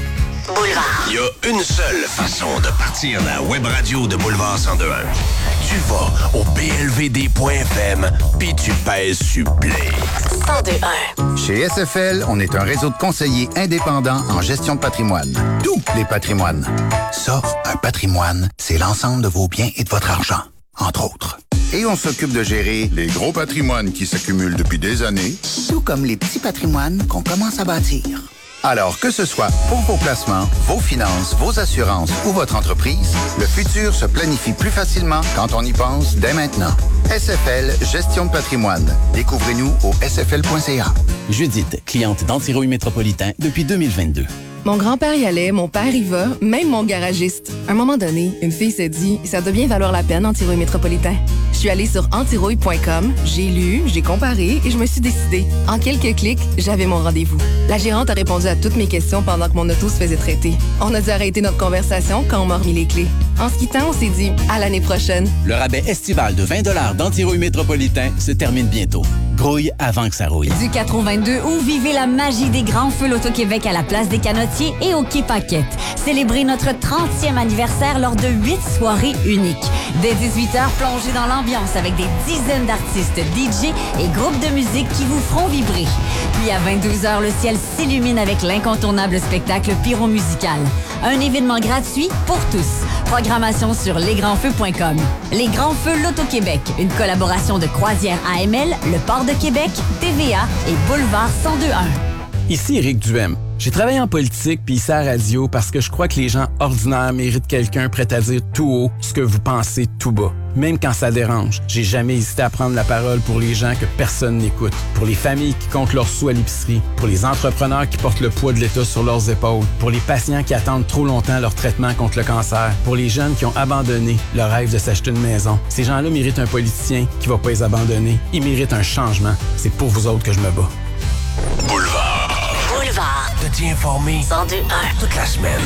Boulevard. Il y a une seule façon de partir la web radio de Boulevard cent deux un. Tu vas au b l v d point f m puis tu pèses sur play. cent deux un. Chez S F L, on est un réseau de conseillers indépendants en gestion de patrimoine. Tous les patrimoines. Ça, un patrimoine, c'est l'ensemble de vos biens et de votre argent, entre autres. Et on s'occupe de gérer les gros patrimoines qui s'accumulent depuis des années, tout comme les petits patrimoines qu'on commence à bâtir. Alors, que ce soit pour vos placements, vos finances, vos assurances ou votre entreprise, le futur se planifie plus facilement quand on y pense dès maintenant. S F L Gestion de patrimoine. Découvrez-nous au s f l point c a. Judith, cliente d'Antirouille Métropolitain depuis deux mille vingt-deux. Mon grand-père y allait, mon père y va, même mon garagiste. À un moment donné, une fille s'est dit « Ça doit bien valoir la peine, Antirouille Métropolitain ». Je suis allée sur antirouille point com, j'ai lu, j'ai comparé et je me suis décidée. En quelques clics, j'avais mon rendez-vous. La gérante a répondu à toutes mes questions pendant que mon auto se faisait traiter. On a dû arrêter notre conversation quand on m'a remis les clés. En se quittant, on s'est dit « À l'année prochaine ». Le rabais estival de vingt dollars d'Antirouille Métropolitain se termine bientôt. Grouille avant que ça rouille. Du quatre au vingt-deux août, vivez la magie des grands feux l'Auto-Québec à la place des Canotiers et au Quai Paquette. Célébrez notre trentième anniversaire lors de huit soirées uniques. Dès dix-huit heures, plongez dans l'ambiance avec des dizaines d'artistes, D J et groupes de musique qui vous feront vibrer. Puis à vingt-deux heures, le ciel s'illumine avec l'incontournable spectacle pyro-musical. Un événement gratuit pour tous. Programmation sur les grands feux point com. Les Grands Feux l'Auto-Québec, une collaboration de Croisière A M L, le Port de Québec, T V A et Boulevard cent deux un. Ici Éric Duhem. J'ai travaillé en politique puis ici à la radio parce que je crois que les gens ordinaires méritent quelqu'un prêt à dire tout haut ce que vous pensez tout bas. Même quand ça dérange, j'ai jamais hésité à prendre la parole pour les gens que personne n'écoute, pour les familles qui comptent leurs sous à l'épicerie, pour les entrepreneurs qui portent le poids de l'État sur leurs épaules, pour les patients qui attendent trop longtemps leur traitement contre le cancer, pour les jeunes qui ont abandonné le rêve de s'acheter une maison. Ces gens-là méritent un politicien qui va pas les abandonner. Ils méritent un changement. C'est pour vous autres que je me bats. Boulevard. Boulevard. De t'y informer. cent deux un. Toute la semaine.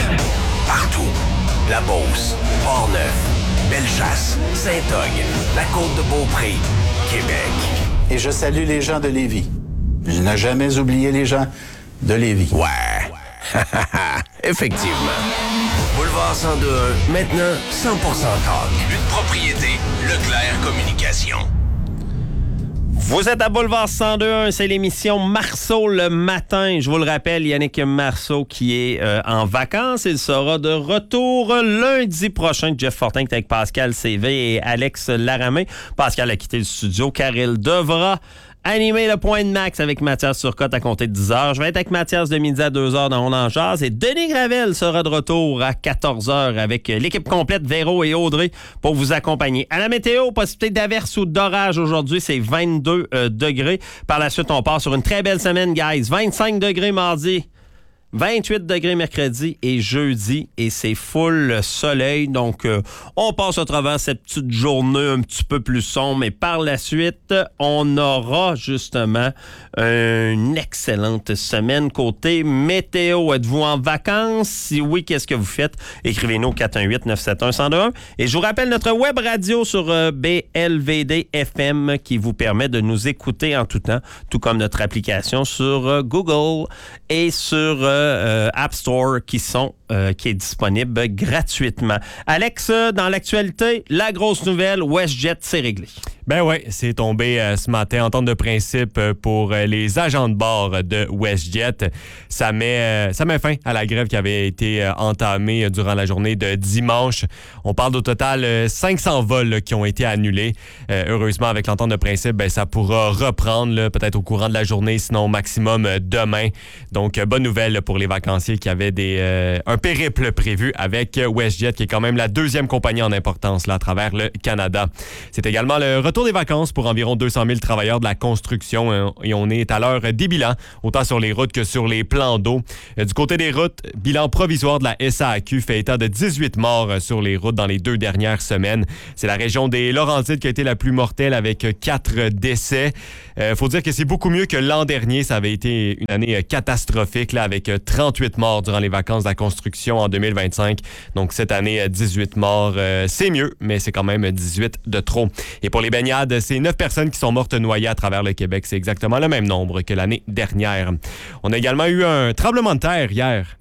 Partout. La Beauce, Port-Neuf, Bellechasse, Saint-Og, la Côte-de-Beaupré, Québec. Et je salue les gens de Lévis. Je n'ai jamais oublié les gens de Lévis. Ouais. Effectivement. Boulevard cent deux un, maintenant cent pour cent talk. Une propriété Leclerc Communication. Vous êtes à Boulevard cent deux un, c'est l'émission Marceau le matin. Je vous le rappelle, Yannick Marceau qui est euh, en vacances. Il sera de retour lundi prochain. Jeff Fortin qui est avec Pascal C V et Alex Laramé. Pascal a quitté le studio car il devra animer le point de max avec Mathias Turcotte à compter de dix heures. Je vais être avec Mathias de midi à deux heures dans On en jase et Denis Gravel sera de retour à quatorze heures avec l'équipe complète, Véro et Audrey, pour vous accompagner. À la météo, possibilité d'averse ou d'orage aujourd'hui, c'est vingt-deux euh, degrés. Par la suite, on part sur une très belle semaine, guys. vingt-cinq degrés mardi. vingt-huit degrés mercredi et jeudi et c'est full soleil. Donc, euh, on passe à travers cette petite journée un petit peu plus sombre. Mais par la suite, on aura justement une excellente semaine côté météo. Êtes-vous en vacances? Si oui, qu'est-ce que vous faites? Écrivez-nous au quatre un huit neuf sept un un zéro deux un. Et je vous rappelle notre web radio sur euh, B L V D F M qui vous permet de nous écouter en tout temps, tout comme notre application sur euh, Google et sur euh, Euh, App Store qui sont euh, qui est disponible gratuitement. Alex, dans l'actualité, la grosse nouvelle, WestJet, c'est réglé. Ben oui, c'est tombé euh, ce matin. Entente de principe pour euh, les agents de bord de WestJet. Ça met, euh, ça met fin à la grève qui avait été euh, entamée euh, durant la journée de dimanche. On parle au total euh, cinq cents vols là, qui ont été annulés. Euh, heureusement, avec l'entente de principe, ben, ça pourra reprendre là, peut-être au courant de la journée, sinon au maximum euh, demain. Donc, euh, bonne nouvelle là, pour les vacanciers qui avaient des, euh, un périple prévu avec WestJet, qui est quand même la deuxième compagnie en importance là, à travers le Canada. C'est également le retour des vacances pour environ deux cent mille travailleurs de la construction hein, et on est à l'heure des bilans, autant sur les routes que sur les plans d'eau. Du côté des routes, bilan provisoire de la S A A Q fait état de dix-huit morts sur les routes dans les deux dernières semaines. C'est la région des Laurentides qui a été la plus mortelle avec quatre décès. Il euh, faut dire que c'est beaucoup mieux que l'an dernier. Ça avait été une année catastrophique là, avec trente-huit morts durant les vacances de la construction en deux mille vingt-cinq. Donc cette année, dix-huit morts, euh, c'est mieux, mais c'est quand même dix-huit de trop. Et pour les baignades, c'est neuf personnes qui sont mortes noyées à travers le Québec. C'est exactement le même nombre que l'année dernière. On a également eu un tremblement de terre hier.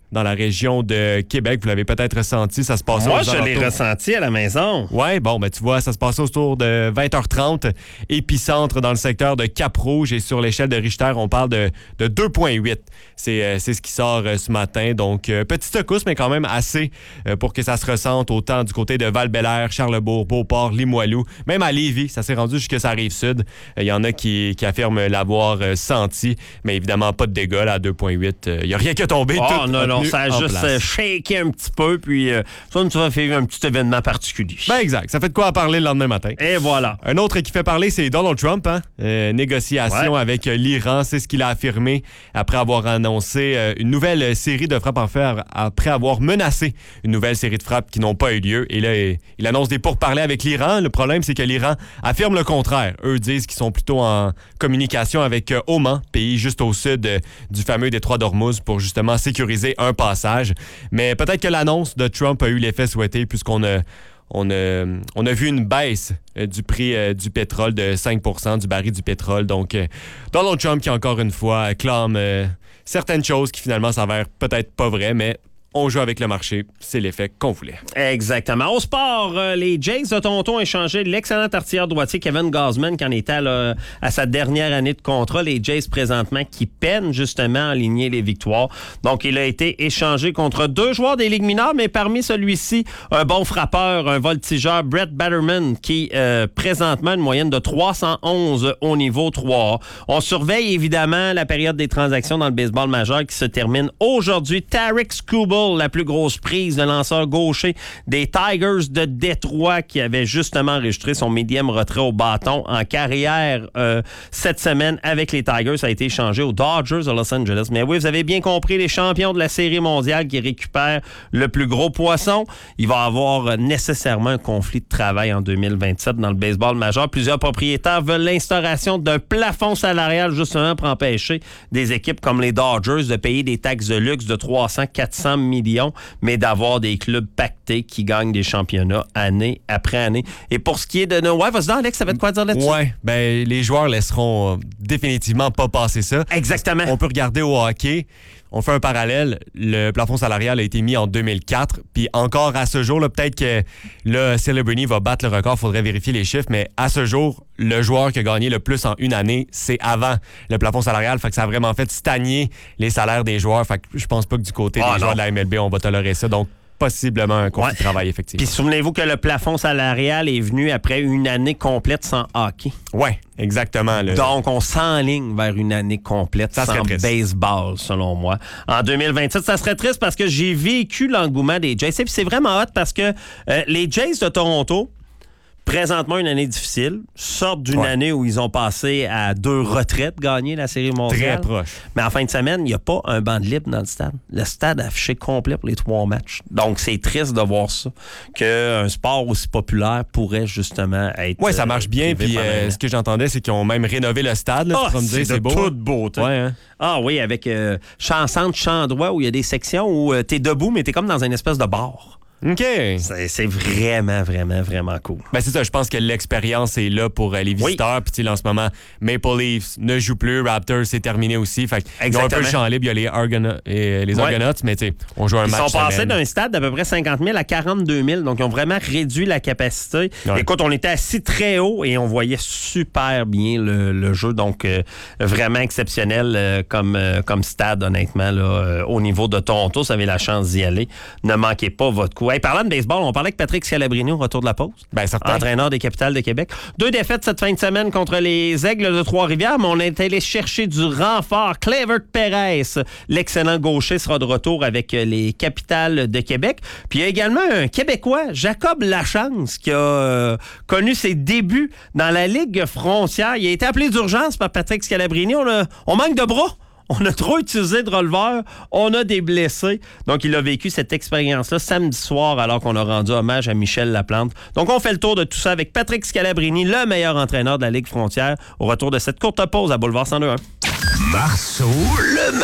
dans la région de Québec. Vous l'avez peut-être ressenti, ça se passe Moi, je l'ai ressenti à la maison. Oui, bon, ben tu vois, ça se passe autour de vingt heures trente. Épicentre dans le secteur de Cap-Rouge et sur l'échelle de Richter, on parle de, de deux virgule huit. C'est, euh, c'est ce qui sort euh, ce matin. Donc, euh, petite secousse, mais quand même assez euh, pour que ça se ressente autant du côté de Val-Bélair, Charlesbourg, Beauport, Limoilou, même à Lévis. Ça s'est rendu jusqu'à sa rive sud. Il euh, y en a qui, qui affirment l'avoir euh, senti, mais évidemment pas de dégâts là, à deux virgule huit. Il euh, n'y a rien qui a tombé. Oh tout non, non, ça a juste place. shaké un petit peu, puis euh, ça nous a fait un petit événement particulier. Ben exact. Ça fait de quoi à parler le lendemain matin. Et voilà. Un autre qui fait parler, c'est Donald Trump. Hein? Euh, négociation ouais. avec l'Iran, c'est ce qu'il a affirmé après avoir annoncé euh, une nouvelle série de frappes en fer, après avoir menacé une nouvelle série de frappes qui n'ont pas eu lieu. Et là, il annonce des pourparlers avec l'Iran. Le problème, c'est que l'Iran affirme le contraire. Eux disent qu'ils sont plutôt en communication avec euh, Oman, pays juste au sud euh, du fameux détroit d'Ormuz, pour justement sécuriser un passage. Mais peut-être que l'annonce de Trump a eu l'effet souhaité puisqu'on a On a, on a vu une baisse euh, du prix euh, du pétrole de cinq pour cent du baril du pétrole. Donc, euh, Donald Trump qui, encore une fois, clame euh, certaines choses qui, finalement, s'avèrent peut-être pas vraies, mais on joue avec le marché. C'est l'effet qu'on voulait. Exactement. Au sport, euh, les Jays de Toronto ont échangé l'excellent artilleur droitier Kevin Gausman qui en était à, là, à sa dernière année de contrat. Les Jays, présentement, qui peinent justement à aligner les victoires. Donc, il a été échangé contre deux joueurs des ligues mineures, mais parmi celui-ci, un bon frappeur, un voltigeur, Brett Batterman, qui, euh, présentement, une moyenne de trois cent onze au niveau trois A. On surveille, évidemment, la période des transactions dans le baseball majeur qui se termine aujourd'hui. Tarek Skubal, la plus grosse prise de lanceur gaucher des Tigers de Détroit, qui avait justement enregistré son millième retrait au bâton en carrière euh, cette semaine avec les Tigers. Ça a été échangé aux Dodgers de Los Angeles. Mais oui, vous avez bien compris, les champions de la Série mondiale qui récupèrent le plus gros poisson. Il va y avoir nécessairement un conflit de travail en deux mille vingt-sept dans le baseball majeur. Plusieurs propriétaires veulent l'instauration d'un plafond salarial justement pour empêcher des équipes comme les Dodgers de payer des taxes de luxe de trois cents à quatre cents millions, mais d'avoir des clubs pactés qui gagnent des championnats année après année. Et pour ce qui est de nos... Ouais, vas-y donc, Alex, ça va de quoi dire là-dessus? Ouais, ben les joueurs laisseront euh, définitivement pas passer ça. Exactement. On peut regarder au hockey. On fait un parallèle. Le plafond salarial a été mis en deux mille quatre. Puis encore à ce jour, là, peut-être que là, Celebrini va battre le record. Il faudrait vérifier les chiffres. Mais à ce jour, le joueur qui a gagné le plus en une année, c'est avant le plafond salarial. Fait que ça a vraiment fait stagner les salaires des joueurs. Fait que je pense pas que du côté ah, des non. joueurs de la M L B, on va tolérer ça. Donc, possiblement un conflit ouais. de travail, effectivement. Puis souvenez-vous que le plafond salarial est venu après une année complète sans hockey. Oui, exactement. Le... Donc, on s'enligne vers une année complète ça sans baseball, selon moi. En deux mille vingt-sept, ça serait triste parce que j'ai vécu l'engouement des Jays. Et puis c'est vraiment hot parce que euh, les Jays de Toronto, présentement une année difficile, sortent d'une ouais. année où ils ont passé à deux retraites gagner la Série mondiale. Très proche. Mais en fin de semaine, il n'y a pas un banc de libre dans le stade. Le stade affiché complet pour les trois matchs. Donc, c'est triste de voir ça, qu'un sport aussi populaire pourrait justement être... Oui, ça marche bien. Puis euh, ce que j'entendais, c'est qu'ils ont même rénové le stade. Là, oh, me dire, c'est de beau. toute beauté. Ouais, hein? Ah oui, avec euh, champ centre, champ droit, où il y a des sections où euh, t'es debout, mais t'es comme dans une espèce de bar. OK. C'est, c'est vraiment, vraiment, vraiment cool. Ben c'est ça, je pense que l'expérience est là pour euh, les visiteurs. Oui. Puis en ce moment, Maple Leafs ne joue plus, Raptors, c'est terminé aussi. Fait qu'ils ont un peu le champ libre. Il y a les, Argonaut, et les Argonauts, ouais. mais tu sais, on joue un ils match. Ils sont passés semaine. d'un stade d'à peu près cinquante mille à quarante-deux mille. Donc, ils ont vraiment réduit la capacité. Ouais. Écoute, on était assis très haut et on voyait super bien le, le jeu. Donc, euh, vraiment exceptionnel euh, comme, euh, comme stade, honnêtement, là, euh, au niveau de Toronto. Vous avez la chance d'y aller. Ne manquez pas votre coup. Hey, parlant de baseball, on parlait avec Patrick Scalabrini au retour de la pause. Ben, certain. Entraîneur des Capitales de Québec. Deux défaites cette fin de semaine contre les Aigles de Trois-Rivières, mais on est allé chercher du renfort. Clevert Perez, l'excellent gaucher, sera de retour avec les Capitales de Québec. Puis il y a également un Québécois, Jacob Lachance, qui a euh, connu ses débuts dans la Ligue frontière. Il a été appelé d'urgence par Patrick Scalabrini. On, a, on manque de bras. On a trop utilisé de releveurs, on a des blessés. Donc, il a vécu cette expérience-là samedi soir alors qu'on a rendu hommage à Michel Laplante. Donc, on fait le tour de tout ça avec Patrick Scalabrini, le meilleur entraîneur de la Ligue frontière, au retour de cette courte pause à Boulevard cent deux point un. Marceau, le